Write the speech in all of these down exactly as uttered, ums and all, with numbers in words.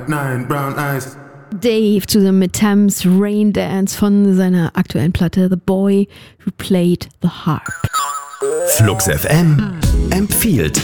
nine, brown eyes. Dave zusammen mit Thames Rain Dance von seiner aktuellen Platte The Boy Who Played the Harp. Flux F M empfiehlt.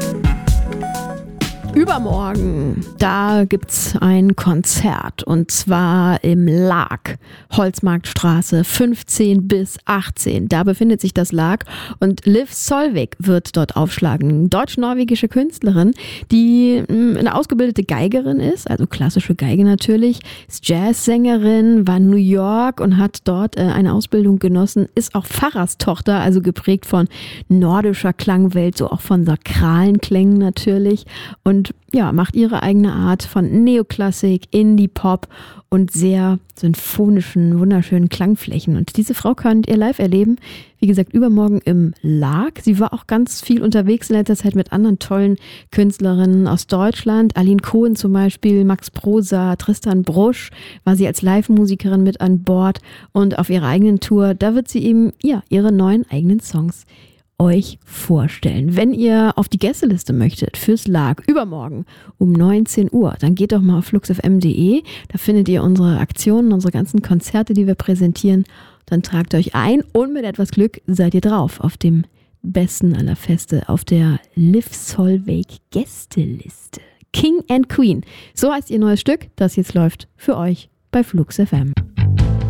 Übermorgen, da gibt's ein Konzert und zwar im Lag, Holzmarktstraße fünfzehn bis achtzehn. Da befindet sich das Lag und Liv Solveig wird dort aufschlagen. Deutsch-norwegische Künstlerin, die mh, eine ausgebildete Geigerin ist, also klassische Geige natürlich, ist Jazzsängerin, war in New York und hat dort äh, eine Ausbildung genossen, ist auch Pfarrerstochter, also geprägt von nordischer Klangwelt, so auch von sakralen Klängen natürlich und ja, macht ihre eigene Art von Neoklassik, Indie-Pop und sehr sinfonischen, wunderschönen Klangflächen. Und diese Frau könnt ihr live erleben, wie gesagt, übermorgen im Lag. Sie war auch ganz viel unterwegs in letzter Zeit mit anderen tollen Künstlerinnen aus Deutschland. Aline Cohen zum Beispiel, Max Prosa, Tristan Brusch war sie als Live-Musikerin mit an Bord. Und auf ihrer eigenen Tour, da wird sie eben ja, ihre neuen eigenen Songs euch vorstellen. Wenn ihr auf die Gästeliste möchtet fürs Lag übermorgen um neunzehn Uhr, dann geht doch mal auf flux f m punkt d e. Da findet ihr unsere Aktionen, unsere ganzen Konzerte, die wir präsentieren. Dann tragt euch ein und mit etwas Glück seid ihr drauf auf dem besten aller Feste, auf der Liv Solveig Gästeliste. King and Queen, so heißt ihr neues Stück, das jetzt läuft für euch bei Flux F M.